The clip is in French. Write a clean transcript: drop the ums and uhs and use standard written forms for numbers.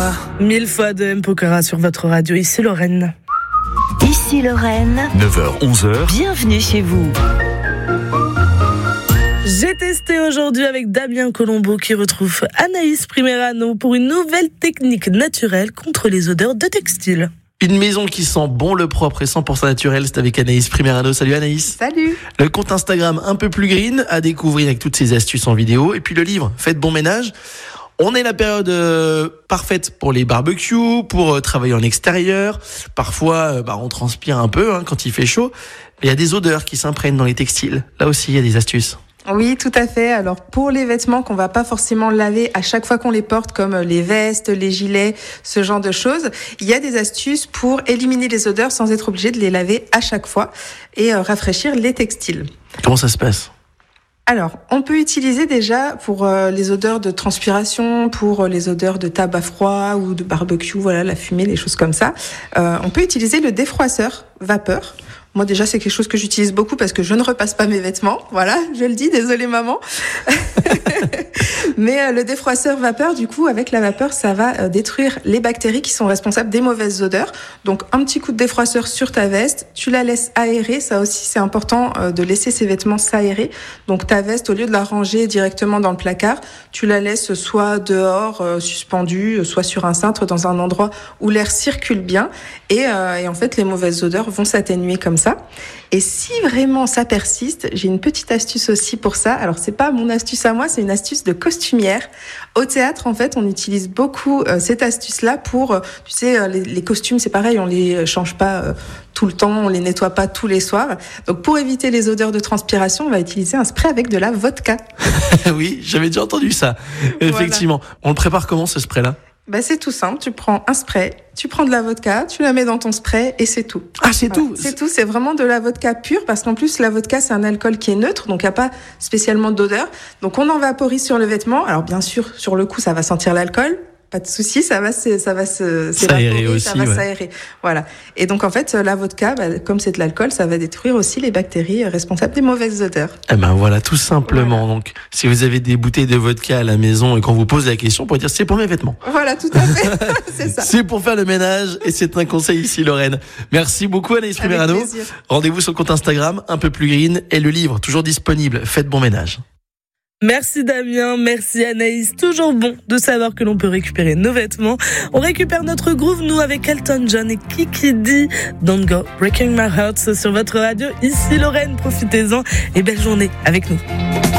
Pokora. 1000 fois de M. Pokora sur votre radio. Ici Lorraine. Ici Lorraine. 9h-11h. Bienvenue chez vous. J'ai testé aujourd'hui avec Damien Colombo qui retrouve Anaïs Primerano pour une nouvelle technique naturelle contre les odeurs de textile. Une maison qui sent bon le propre et 100% naturel, c'est avec Anaïs Primerano. Salut Anaïs. Salut. Le compte Instagram un peu plus green à découvrir avec toutes ces astuces en vidéo. Et puis le livre Faites bon ménage. On est la période parfaite pour les barbecues, pour travailler en extérieur. Parfois, on transpire un peu quand il fait chaud. Mais il y a des odeurs qui s'imprègnent dans les textiles. Là aussi, il y a des astuces. Oui, tout à fait. Alors, pour les vêtements qu'on va pas forcément laver à chaque fois qu'on les porte, comme les vestes, les gilets, ce genre de choses, il y a des astuces pour éliminer les odeurs sans être obligé de les laver à chaque fois et rafraîchir les textiles. Comment ça se passe ? Alors, on peut utiliser déjà pour les odeurs de transpiration, pour les odeurs de tabac froid ou de barbecue, voilà, la fumée, les choses comme ça. On peut utiliser le défroisseur vapeur. Moi, déjà, c'est quelque chose que j'utilise beaucoup parce que je ne repasse pas mes vêtements. Voilà, je le dis, désolée maman. Mais le défroisseur vapeur, du coup, avec la vapeur, ça va détruire les bactéries qui sont responsables des mauvaises odeurs. Donc, un petit coup de défroisseur sur ta veste, tu la laisses aérer. Ça aussi, c'est important de laisser ses vêtements s'aérer. Donc, ta veste, au lieu de la ranger directement dans le placard, tu la laisses soit dehors, suspendue, soit sur un cintre, dans un endroit où l'air circule bien. Et en fait, les mauvaises odeurs vont s'atténuer comme ça. Et si vraiment ça persiste, j'ai une petite astuce aussi pour ça. Alors, c'est pas mon astuce à moi, c'est une astuce de costumière. Au théâtre, en fait, on utilise beaucoup cette astuce-là pour, tu sais, les costumes, c'est pareil, on les change pas tout le temps, on les nettoie pas tous les soirs. Donc, pour éviter les odeurs de transpiration, on va utiliser un spray avec de la vodka. Oui, j'avais déjà entendu ça. Effectivement. Voilà. On le prépare comment, ce spray-là ? C'est tout simple, tu prends un spray, tu prends de la vodka, tu la mets dans ton spray et c'est tout. Ah, c'est tout. C'est tout, c'est vraiment de la vodka pure parce qu'en plus la vodka c'est un alcool qui est neutre, donc il n'y a pas spécialement d'odeur. Donc on en vaporise sur le vêtement. Alors bien sûr, sur le coup ça va sentir l'alcool. Pas de souci, ça va s'aérer aussi, ça va s'aérer. Voilà. Et donc en fait, la vodka, comme c'est de l'alcool, ça va détruire aussi les bactéries responsables des mauvaises odeurs. Eh ben voilà, tout simplement. Voilà. Donc, si vous avez des bouteilles de vodka à la maison et qu'on vous pose la question, pour dire c'est pour mes vêtements. Voilà, tout à fait. C'est ça. C'est pour faire le ménage et c'est un conseil ici, Lorraine. Merci beaucoup, Anaïs Primerano. Rendez-vous sur le compte Instagram, un peu plus green, et le livre toujours disponible. Faites bon ménage. Merci Damien, merci Anaïs. Toujours bon de savoir que l'on peut récupérer nos vêtements. On récupère notre groove, nous, avec Elton John et Kiki D. Don't Go Breaking My Heart sur votre radio. Ici Lorraine, profitez-en et belle journée avec nous.